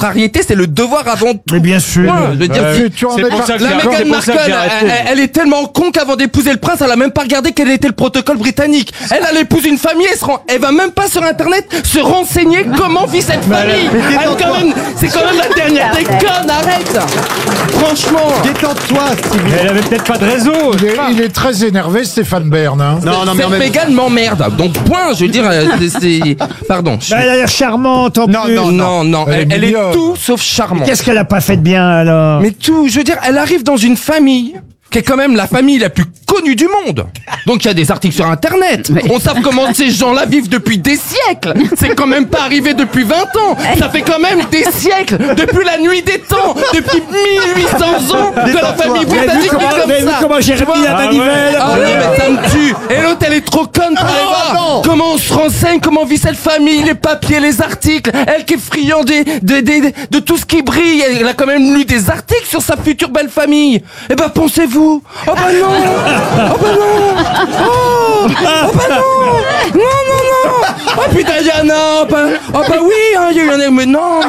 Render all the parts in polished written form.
contrariété, c'est le devoir avant tout. Mais bien sûr. Je veux dire, C'est pour ça que la Meghan Markle, elle est tellement con qu'avant d'épouser le prince, elle a même pas regardé quel était le protocole britannique. Elle épouse une famille, elle va même pas sur internet se renseigner comment vit cette famille. C'est quand même la dernière des connes, arrête. Franchement. Détends-toi, Stevie. Elle avait peut-être pas de réseau. Il est très énervé, Stéphane Bern. Hein. Cette Meghan m'emmerde. Donc point, je veux dire, pardon. Elle a l'air charmante en plus. Non, elle est tout sauf charmante. Qu'est-ce qu'elle a pas fait de bien alors? Mais tout, je veux dire, elle arrive dans une famille qui est quand même la famille la plus connue du monde. Donc il y a des articles sur internet. On sait comment ces gens-là vivent depuis des siècles. C'est quand même pas arrivé depuis 20 ans. Ça fait quand même des siècles, depuis la nuit des temps, depuis 1800 ans que la famille britannique est comme ça. Comment j'ai remis la manivelle? Ah non, mais ça me tue. Et l'autre, elle est trop conne pour aller voir comment on se renseigne, comment vit cette famille, les papiers, les articles. Elle qui est friand de tout ce qui brille. Elle a quand même lu des articles sur sa future belle famille. Eh ben, pensez-vous. Oh bah non. Oh bah non. Oh bah non. Non. Oh putain, Diana. Oh bah oui, hein, il y a eu un... Mais non.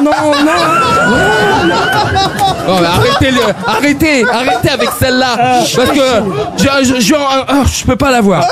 Oh, mais arrêtez avec celle-là. Parce que je peux pas la voir.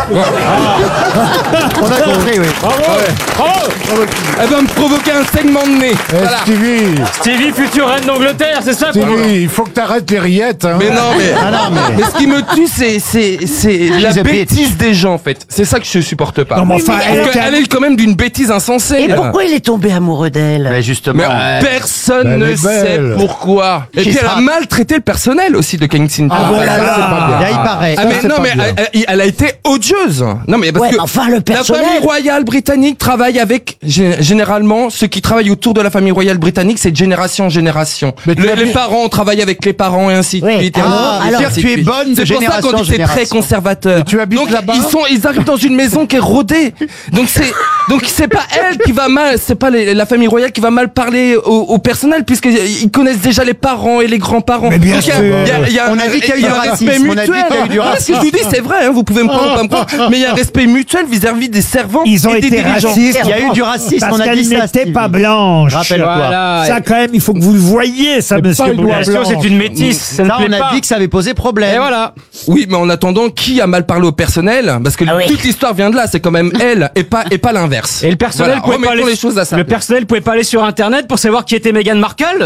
On a compris, oui. Bravo. Elle va me provoquer un saignement de nez. Voilà. Stevie, future reine d'Angleterre, c'est ça? Stevie, il faut que t'arrêtes les rillettes. Hein. Mais non, mais ce qui me tue, c'est la bêtise des gens, en fait. C'est ça que je supporte pas. Non, mais enfin, elle est quand même d'une bêtise insensée. Et pourquoi il est tombé amoureux d'elle? Mais justement. Mais personne Elle ne est sait belle. pourquoi. Et puis elle a maltraité le personnel aussi de Kensington. Là, il paraît. Ah mais non mais elle a été odieuse. Non mais parce Ouais, que enfin, le la personnel. famille royale britannique travaille avec généralement ceux qui travaillent autour de la famille royale britannique, c'est de génération en génération. Mais tu as Les vu- parents travaillent avec les parents et ainsi de Oui. suite. Alors, ainsi de tu es suite. bonne de C'est pour ça génération qu'on en dit c'est très génération. conservateur. Et tu habites Donc là-bas ils arrivent dans une maison qui est rodée. Donc c'est pas elle qui va mal, c'est pas la famille royale qui va mal parler au personnel puisqu'ils connaissent déjà les parents et les grands-parents. Mais bien Donc, sûr. On a dit qu'il y a eu du racisme. respect On a dit mutuel. qu'il y a eu du Ah, ce que je vous dis, c'est vrai, hein, vous pouvez me prendre pas me croire, mais il y a un respect mutuel vis-à-vis des servants Ils ont et des été dirigeants. racistes. Il y a eu du racisme, Parce on a qu'elle dit ça. n'était Stevie. pas blanche. Rappelle-toi. Voilà. Ça, quand même, il faut que vous le voyiez, ça, monsieur pas une loi Boulet. Bien sûr, c'est une métisse. Ça ne Ça, plaît on a pas. dit que ça avait posé problème. Et voilà. Oui, mais en attendant, qui a mal parlé au personnel? Parce que Ah oui. toute l'histoire vient de là, c'est quand même elle et pas l'inverse. Et le personnel Voilà, pouvait pas remettons aller. les choses à ça. Le personnel pouvait pas aller sur internet pour savoir qui était Meghan Markle.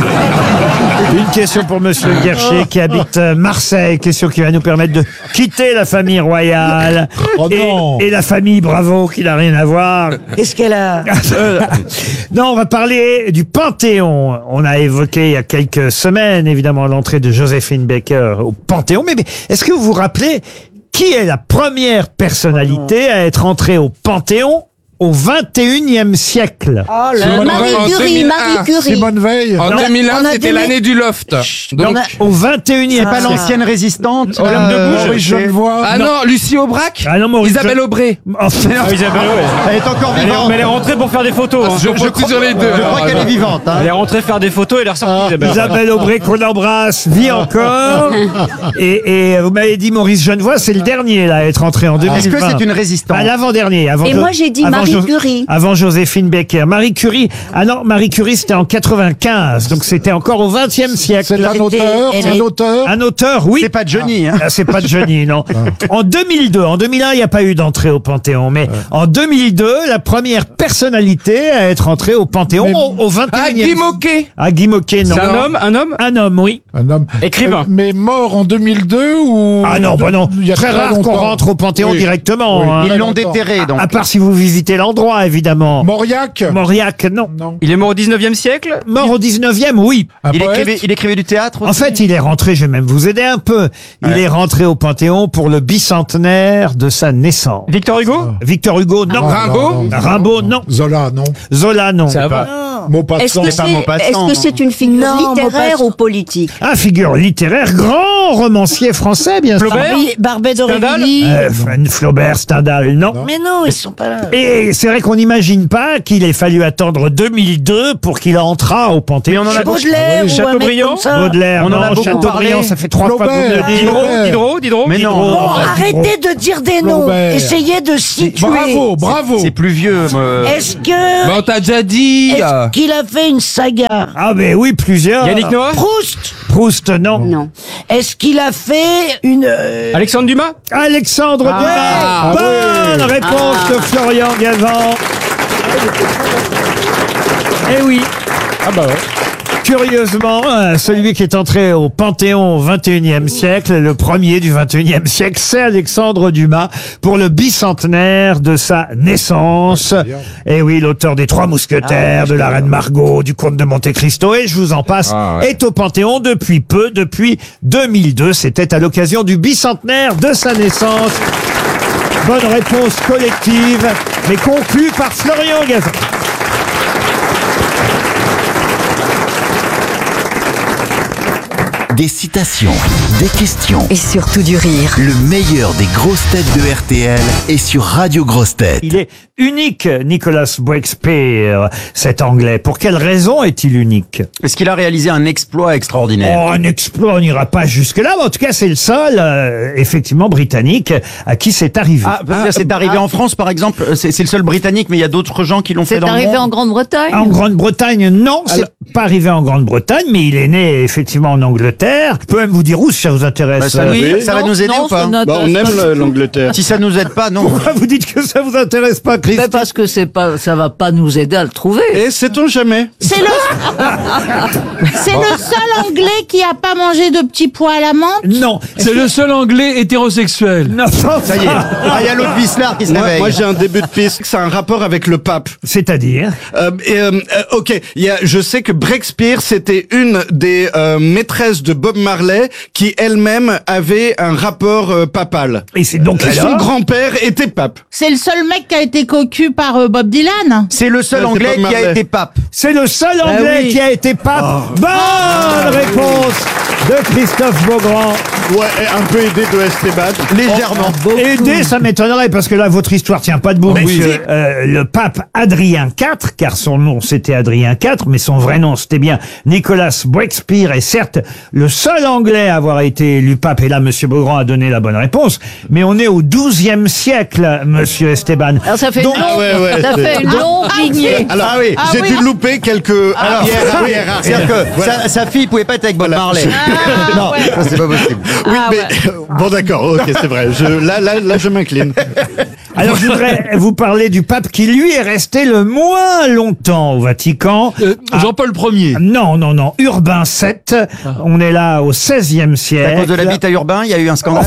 Une question pour monsieur Guercher qui habite Marseille. Question qui va nous permettre de quitter la famille royale. Oh non. et la famille Bravo qui n'a rien à voir. Qu'est-ce qu'elle a? Non, on va parler du Panthéon. On a évoqué il y a quelques semaines, évidemment, l'entrée de Joséphine Baker au Panthéon. Mais est-ce que vous vous rappelez qui est la première personnalité à être entrée au Panthéon au 21e siècle? Oh là Simone là. Veil en Marie Curie, 2001. Marie Curie. Simone Veil. En On a 2001, c'était des- l'année du loft. Donc, Au 21e Pas siècle. l'ancienne résistante. Olympe de Gouges. Maurice Genevois. ah non, Lucie Aubrac, Ah non, Maurice Isabelle Jean- Aubray. Enfin, Ah, Isabelle, ouais. Elle est encore vivante. Mais elle est rentrée pour faire des photos. hein. Je compte sur les deux. Je crois qu'elle est vivante. hein. Elle est rentrée faire des photos et elle est ressortie. Isabelle. Isabelle Aubray qu'on embrasse vit encore. Et vous m'avez dit Maurice Genevois, c'est le dernier là à être entré en 2020. Est-ce que c'est une résistante? Pas l'avant-dernier. Et moi, j'ai dit Marie Curie. Avant Joséphine Baker. Marie Curie. Ah non, Marie Curie, c'était en 95. Donc c'était encore au 20e siècle. C'est un auteur. elle C'est un est- auteur. Un auteur, oui. C'est pas Johnny. Hein. Ah, c'est pas de Johnny, non. En 2002, en 2001, il n'y a pas eu d'entrée au Panthéon, mais en 2002, la première personnalité à être entrée au Panthéon au 21e. Ah, Guy Moquet. Ah, Guy Moquet, non. C'est un homme, un homme. Un homme, oui. Un homme. Écrivain. Mais mort en 2002 ou... Ah non, bah non. Il y a Très rare qu'on longtemps. rentre au Panthéon Oui. directement. Oui. hein. Ils l'ont longtemps. déterré, donc. À part si vous visitez l'endroit, évidemment. Mauriac. Mauriac, non. Non. Il est mort au 19e siècle. Mort au 19e, oui. Un poète. Il écrivait du théâtre aussi. En fait, il est rentré, je vais même vous aider un peu. Il est rentré au Panthéon pour le bicentenaire de sa naissance. Victor Hugo. Victor Hugo, non. Rimbaud. Rimbaud, non. Zola, non. Zola, non. Ça va. Maupassant. Est-ce que pas Maupassant, c'est une figure Non, littéraire Maupassant. ou politique? Ah, figure littéraire, grande grand romancier français, bien sûr. Flaubert Barbet Stendhal d'Aurevilly. Flaubert, Stendhal, non. Mais non, ils sont pas là. Et c'est vrai qu'on n'imagine pas qu'il ait fallu attendre 2002 pour qu'il entrât au Panthéon. Mais on en a beaucoup. Baudelaire ou un mec Chateaubriand comme ça. Baudelaire, On en a non, beaucoup Chateaubriand, parlé. ça fait 3 fois que vous me le dites. Diderot Mais non. Bon, arrêtez de dire des noms. Flaubert. Essayez de situer. Bravo. C'est plus vieux. Est-ce que... Mais on t'a déjà dit. Est-ce qu'il a fait une saga? Ah ben oui, plusieurs. Yannick Noah Proust? Proust, non. Non. Est-ce qu'il a fait une... Alexandre Dumas Alexandre Dumas. Bonne réponse de Florian Gazan. Eh oui. Ah bah ouais. Curieusement, celui qui est entré au Panthéon au XXIe siècle, le premier du XXIe siècle, c'est Alexandre Dumas pour le bicentenaire de sa naissance. Et oui, l'auteur des Trois Mousquetaires, de la Reine Margot, du Comte de Monte Cristo, et je vous en passe, est au Panthéon depuis peu, depuis 2002. C'était à l'occasion du bicentenaire de sa naissance. Bonne réponse collective, mais conclue par Florian Gazan. Des citations, des questions. Et surtout du rire. Le meilleur des grosses têtes de RTL est sur Radio Grosses Têtes. Il est unique, Nicholas Breakspeare, cet Anglais. Pour quelle raison est-il unique? Est-ce qu'il a réalisé un exploit extraordinaire? Oh, un exploit, on n'ira pas jusque-là, mais en tout cas, c'est le seul, effectivement, britannique à qui c'est arrivé. Ah, parce que c'est arrivé en France, par exemple. C'est le seul Britannique, mais il y a d'autres gens qui l'ont fait C'est dans le arrivé monde. en Grande-Bretagne? En Grande-Bretagne, non, c'est pas arrivé en Grande-Bretagne, mais il est né, effectivement, en Angleterre. Je peux même vous dire où, si ça vous intéresse. Bah, ça va nous aider ou pas? On aime l'Angleterre. Si ça nous aide pas, non. Pourquoi vous dites que ça vous intéresse pas, Christine? Mais parce que ça va pas nous aider à le trouver. Et sait-on jamais? C'est le seul Anglais qui a pas mangé de petits pois à la menthe. Non. C'est le seul Anglais hétérosexuel. Non, Ça y est. Ah, il y a l'autre Vislar qui se réveille. Moi j'ai un début de piste. C'est un rapport avec le pape. c'est-à-dire? Ok, je sais que Breakspeare c'était une des maîtresses de Bob Marley qui elle-même avait un rapport papal. Et c'est donc Son alors? grand-père était pape. C'est le seul mec qui a été cocu par Bob Dylan. C'est le seul Ouais, c'est Anglais Bob qui a Marley. été pape. C'est le seul Anglais oui. qui a été pape. Bonne réponse de Christophe Beaugrand. Ouais, et un peu aidé de Esteban. Légèrement. Aider, ça m'étonnerait, parce que là, votre histoire tient pas debout, monsieur. Le pape Adrien IV, car son nom c'était Adrien IV, mais son vrai nom c'était bien Nicholas Breakspeare, est certes le seul Anglais à avoir été élu pape, et là, monsieur Beaugrand a donné la bonne réponse, mais on est au XIIe siècle, monsieur Esteban. Alors ça fait Donc- une longue, ouais, ça fait une longue lignée. Alors, Ah oui. j'ai dû louper quelques arrière. C'est-à-dire que sa fille pouvait pas être avec Bob Marley. Non, ça c'est pas possible. Oui, mais bon d'accord, ok, c'est vrai. Là, je m'incline. Alors, je voudrais vous parler du pape qui, lui, est resté le moins longtemps au Vatican. Jean-Paul Ier. Non, Urbain VII. On est là au XVIe siècle. À cause de la bite à Urbain, il y a eu un scandale.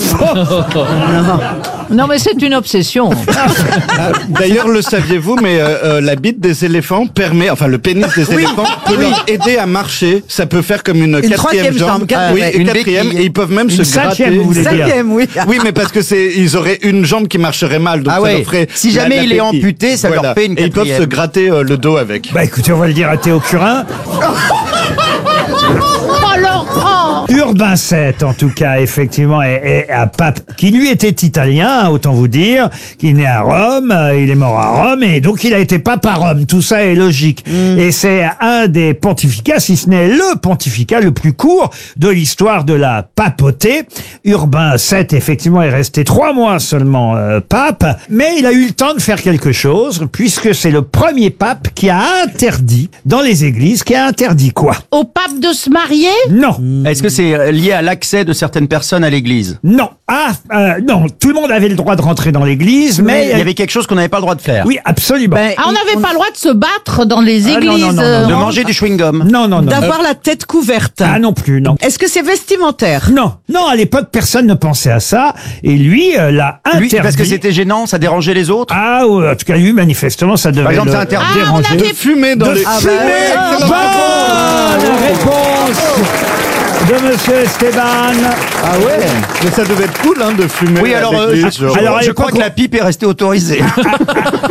Non mais c'est une obsession. D'ailleurs, le saviez-vous, mais la bite des éléphants permet, enfin le pénis des éléphants peut leur aider à marcher. Ça peut faire comme une quatrième troisième jambe. jambe, Oui, ouais, une une quatrième, béquille. et ils peuvent même Une se gratter. cinquième, vous voulez dire. oui. Oui, mais parce que ils auraient une jambe qui marcherait mal, donc Ah ça ouais. leur ferait. Si jamais la il est béquille. amputé, ça leur fait une Et ils peuvent quatrième. se gratter le dos avec. Bah écoutez, on va le dire à Théo Curin. Oh Laurent. Urbain VII, en tout cas, effectivement, est un pape qui, lui, était italien, autant vous dire, qui est né à Rome, il est mort à Rome, et donc il a été pape à Rome. Tout ça est logique. Et c'est un des pontificats, si ce n'est le pontificat le plus court de l'histoire de la papauté. Urbain VII, effectivement, est resté 3 mois seulement pape, mais il a eu le temps de faire quelque chose, puisque c'est le premier pape qui a interdit, dans les églises, qui a interdit quoi? Au pape de se marier. Non. Est-ce que c'est lié à l'accès de certaines personnes à l'église? Non. Non. Tout le monde avait le droit de rentrer dans l'église, mais... Il y avait quelque chose qu'on n'avait pas le droit de faire. Oui, absolument. Ah, on n'avait pas le droit de se battre dans les Ah, non, églises. non, non, non, De manger du chewing-gum. Non. D'avoir la tête couverte. Ah non plus, non. Est-ce que c'est vestimentaire? Non, à l'époque, personne ne pensait à ça. Et lui, l'a interdit. Lui, parce que c'était gênant, ça dérangeait les autres. Ah, en tout cas, lui, manifestement, ça devait Par exemple, le c'est interdit. Ah, on déranger. avait Fumer dans De les. fumer. Bonne réponse de Monsieur Esteban. Ah ouais. Mais ça devait être cool, hein, de fumer. Oui, à alors, l'église, genre. alors, à je crois l'époque, que la pipe est restée autorisée.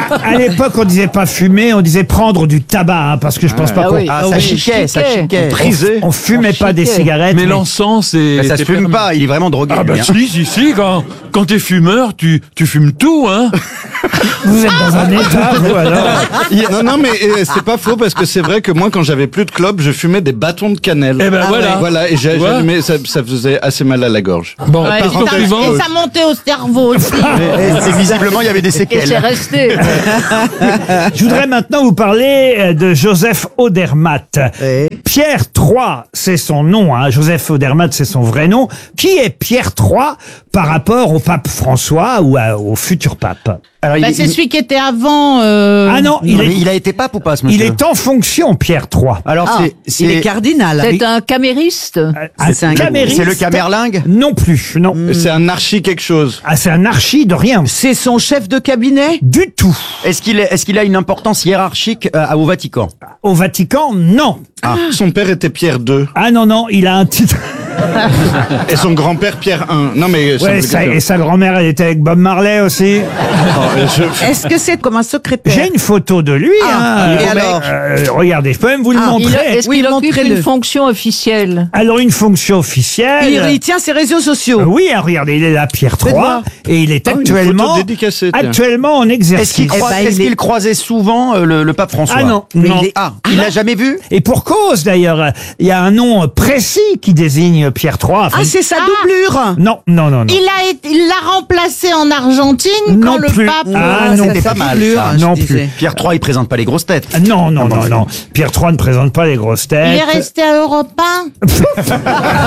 À l'époque, on disait pas fumer, on disait prendre du tabac, hein, parce que je pense pas qu'on ça chiquait, ça chiquait. on fumait pas des cigarettes. Mais l'encens, c'est... Ça se fume pas, il est vraiment drogué. Ah bah lui, hein. si, quand t'es fumeur, tu fumes tout, hein. Vous êtes dans un état, vous, alors. Non, mais c'est pas faux parce que c'est vrai que moi, quand j'avais plus de clopes, je fumais des bâtons de cannelle. Eh ben voilà. Voilà, et j'allumais, ça faisait assez mal à la gorge. Bon, Ouais, question et suivante. ça montait au cerveau aussi. Et visiblement, il y avait des Et c'est séquelles. resté. Je voudrais maintenant vous parler de Joseph Odermatt. Pierre III, c'est son nom. Hein. Joseph Odermatt, c'est son vrai nom. Qui est Pierre III par rapport au pape François ou au futur pape? Alors, Bah, c'est celui qui était avant. Ah non, il a été pape ou pas, ce monsieur? il est en fonction, Pierre III. Alors, Il est cardinal. C'est un camériste. c'est un camériste. C'est le camerlingue? Non plus, non. C'est un archi quelque chose. Ah, c'est un archi de rien. C'est son chef de cabinet. Du tout. Est-ce qu'il a une importance hiérarchique au Vatican? Au Vatican, non. Son père était Pierre II. Ah non, il a un titre. Et son grand-père Pierre I. Non, mais... Ouais, et sa grand-mère, elle était avec Bob Marley aussi. Est-ce que c'est comme un secrétaire? J'ai une photo de lui. et alors regardez, je peux même vous le montrer. Est-ce Oui, qu'il occupe montrez-le. une fonction officielle? Alors, une fonction officielle. Il tient ses réseaux sociaux. Oui, regardez, il est là, Pierre III, voir. et il est une actuellement, photo dédicacée, tiens. actuellement en exercice. Est-ce qu'il croisait souvent le pape François? Ah non, Mais non. il l'a jamais vu? Et pour cause, d'ailleurs, il y a un nom précis qui désigne Pierre III. Enfin, C'est sa doublure. non. Il l'a remplacé en Argentine Non quand le plus. pape. Ah, non, c'était pas mal, ça, non plus. Pierre III, il présente pas les grosses têtes. Non. Pierre III ne présente pas les grosses Il têtes. est resté à Europe 1.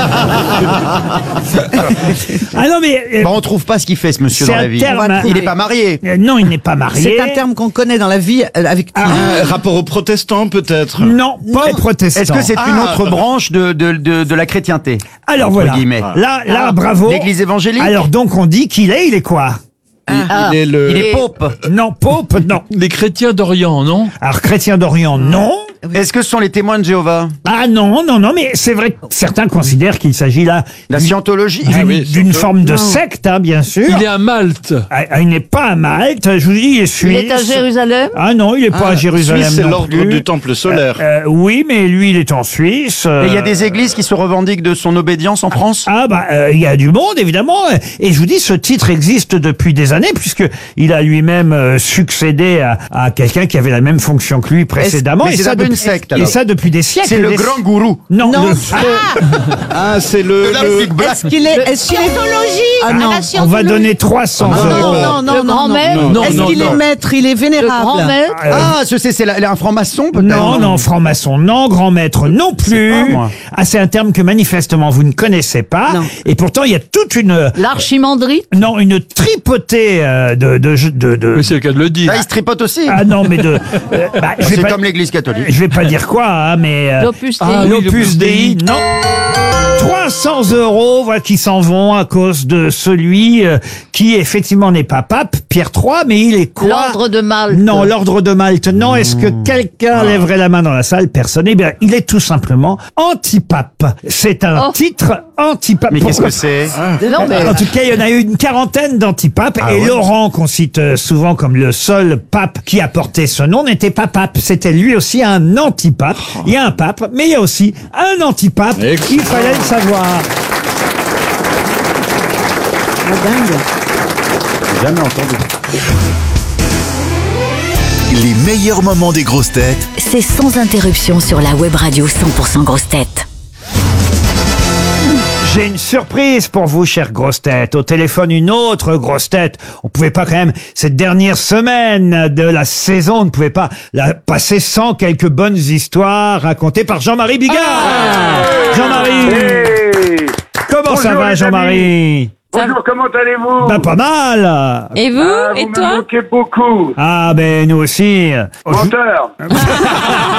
Ah non, mais On trouve pas ce qu'il fait, ce monsieur, c'est dans la un vie. terme. Il est pas marié. Non, il n'est pas marié. C'est un terme qu'on connaît dans la vie avec. Rapport aux protestants, peut-être. Non, pas protestant. Est-ce que c'est une autre branche de la chrétienté? Alors entre voilà. guillemets. Là, bravo. L'église évangélique? Alors donc on dit qu'il est quoi? Il est le... Il est pope. Non, pope, non. Les chrétiens d'Orient, non? Alors chrétien d'Orient, non. Est-ce que ce sont les témoins de Jéhovah? Ah non, mais c'est vrai que certains considèrent qu'il s'agit là La scientologie? d'une forme de secte, hein, bien sûr. Il est à Malte. Il n'est pas à Malte, je vous dis, il est Il suisse. est à Jérusalem? Ah non, il n'est pas à Jérusalem Suisse, c'est non l'ordre plus. du temple solaire. Oui, mais lui, il est en Suisse. Et il y a des églises qui se revendiquent de son obédience en France? Ah il y a du monde évidemment, et je vous dis, ce titre existe depuis des années puisque il a lui-même succédé à quelqu'un qui avait la même fonction que lui précédemment. Mais c'est un peu une secte, alors. Et ça depuis des siècles. C'est le Des- grand gourou. Non, Non, C'est le... Est-ce qu'il est Scientologie. Ah non, à la on va scientologie. donner 300 euros. Le grand maître? Non, Est-ce non, qu'il non. est maître? Il est Le vénérable. grand maître? C'est un franc-maçon, peut-être? Non, franc-maçon, non, grand maître, non plus. pas, moi. C'est un terme que manifestement vous ne connaissez pas. Non. Et pourtant, il y a toute une une tripotée de Mais c'est le cas de le dire. Ah, il se tripote aussi. Ah non, mais je vais C'est pas- comme l'église catholique. Je vais pas dire quoi, hein, mais L'Opus Dei. Ah oui, l'Opus l'Opus Dei, Dei. non. 300 euros, voilà, qui s'en vont à cause de celui qui effectivement n'est pas pape, Pierre III, mais il est quoi? L'ordre de Malte. Non, l'ordre de Malte. Non, est-ce que quelqu'un lèverait la main dans la salle? Personne. Eh bien, il est tout simplement antipape. C'est un titre antipape. Mais qu'est-ce Pourquoi que c'est? Non, mais En tout cas, il y en a eu une quarantaine d'antipapes. Et Laurent, qu'on cite souvent comme le seul pape qui a porté ce nom, n'était pas pape. C'était lui aussi un antipape. Il y a un pape, mais il y a aussi un antipape. Il fallait le savoir. Jamais entendu. Les meilleurs moments des grosses têtes C'est sans interruption sur la web radio 100% grosses têtes. J'ai une surprise pour vous, chère grosse tête. Au téléphone, une autre grosse tête. On pouvait pas quand même, cette dernière semaine de la saison, on ne pouvait pas la passer sans quelques bonnes histoires racontées par Jean-Marie Bigard. Jean-Marie. Comment ça va, Jean-Marie? Bonjour, comment allez-vous? Bah, pas mal. Et vous? Vous Et me toi? manquez beaucoup. Ah, ben, nous aussi. Menteur.